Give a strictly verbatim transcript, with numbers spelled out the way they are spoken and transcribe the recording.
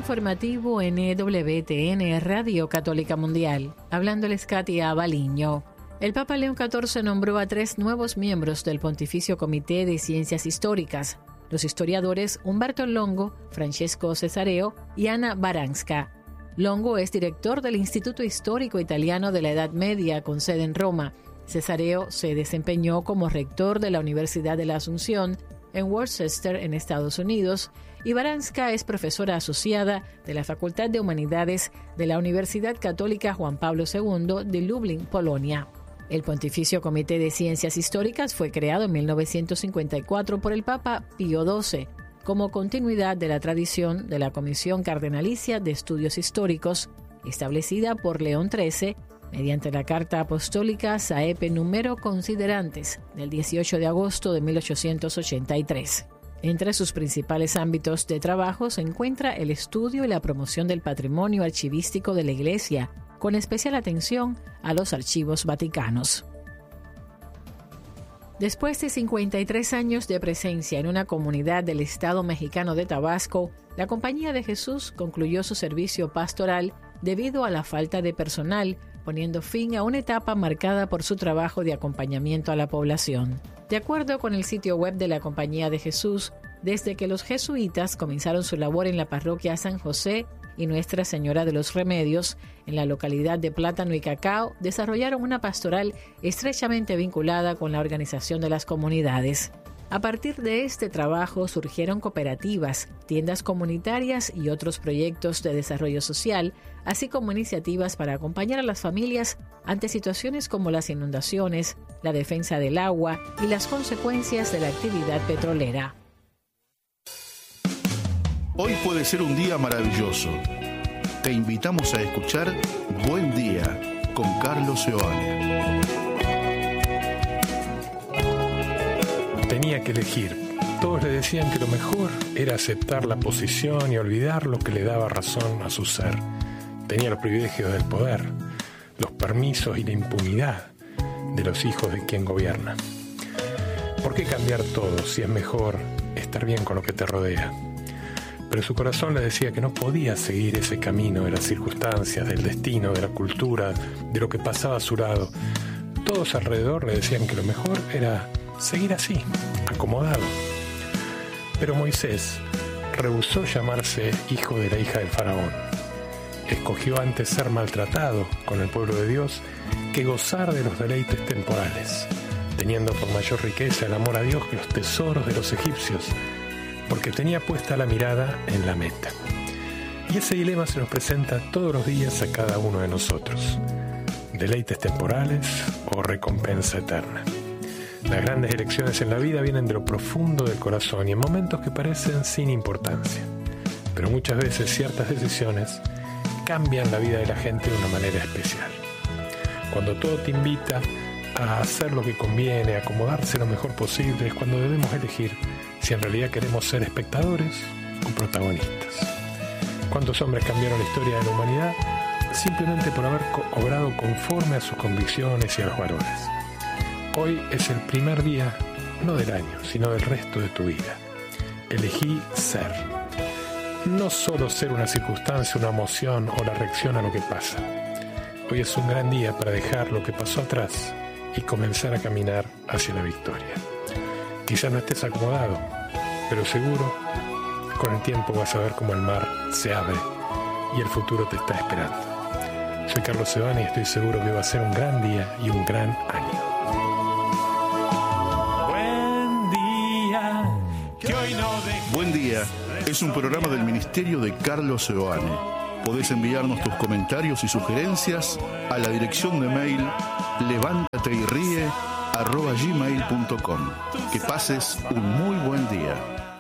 informativo N W T N Radio Católica Mundial. Hablándoles Katia Baliño. El Papa León catorce nombró a tres nuevos miembros del Pontificio Comité de Ciencias Históricas, los historiadores Umberto Longo, Francesco Cesareo y Ana Baranska. Longo es director del Instituto Histórico Italiano de la Edad Media, con sede en Roma. Cesareo se desempeñó como rector de la Universidad de la Asunción en Worcester, en Estados Unidos, y Baranska es profesora asociada de la Facultad de Humanidades de la Universidad Católica Juan Pablo segundo de Lublin, Polonia. El Pontificio Comité de Ciencias Históricas fue creado en mil novecientos cincuenta y cuatro por el Papa Pío doce, como continuidad de la tradición de la Comisión Cardenalicia de Estudios Históricos, establecida por León trece, mediante la Carta Apostólica Saepe Numero Considerantes del dieciocho de agosto de mil ochocientos ochenta y tres. Entre sus principales ámbitos de trabajo se encuentra el estudio y la promoción del patrimonio archivístico de la Iglesia, con especial atención a los archivos vaticanos. Después de cincuenta y tres años de presencia en una comunidad del estado mexicano de Tabasco, la Compañía de Jesús concluyó su servicio pastoral debido a la falta de personal, poniendo fin a una etapa marcada por su trabajo de acompañamiento a la población. De acuerdo con el sitio web de la Compañía de Jesús, desde que los jesuitas comenzaron su labor en la parroquia San José y Nuestra Señora de los Remedios, en la localidad de Plátano y Cacao, desarrollaron una pastoral estrechamente vinculada con la organización de las comunidades. A partir de este trabajo surgieron cooperativas, tiendas comunitarias y otros proyectos de desarrollo social, así como iniciativas para acompañar a las familias ante situaciones como las inundaciones, la defensa del agua y las consecuencias de la actividad petrolera. Hoy puede ser un día maravilloso. Te invitamos a escuchar Buen Día con Carlos Seoane. Tenía que elegir. Todos le decían que lo mejor era aceptar la posición y olvidar lo que le daba razón a su ser. Tenía los privilegios del poder, los permisos y la impunidad de los hijos de quien gobierna. ¿Por qué cambiar todo si es mejor estar bien con lo que te rodea? Pero su corazón le decía que no podía seguir ese camino de las circunstancias, del destino, de la cultura, de lo que pasaba a su lado. Todos alrededor le decían que lo mejor era seguir así, acomodado. Pero Moisés rehusó llamarse hijo de la hija del faraón. Escogió antes ser maltratado con el pueblo de Dios que gozar de los deleites temporales, teniendo por mayor riqueza el amor a Dios que los tesoros de los egipcios, porque tenía puesta la mirada en la meta. Y ese dilema se nos presenta todos los días a cada uno de nosotros: deleites temporales o recompensa eterna. Las grandes elecciones en la vida vienen de lo profundo del corazón y en momentos que parecen sin importancia. Pero muchas veces ciertas decisiones cambian la vida de la gente de una manera especial. Cuando todo te invita a hacer lo que conviene, a acomodarse lo mejor posible, es cuando debemos elegir si en realidad queremos ser espectadores o protagonistas. ¿Cuántos hombres cambiaron la historia de la humanidad simplemente por haber obrado conforme a sus convicciones y a los valores? Hoy es el primer día, no del año, sino del resto de tu vida. Elegí ser. No solo ser una circunstancia, una emoción o la reacción a lo que pasa. Hoy es un gran día para dejar lo que pasó atrás y comenzar a caminar hacia la victoria. Quizás no estés acomodado, pero seguro con el tiempo vas a ver cómo el mar se abre y el futuro te está esperando. Soy Carlos Seoane y estoy seguro que va a ser un gran día y un gran año. Buen día, que hoy no dejes. Buen Día es un programa del Ministerio de Carlos Seoane. Podés enviarnos tus comentarios y sugerencias a la dirección de mail levántateyríe arroba gmail punto com. Que pases un muy buen día.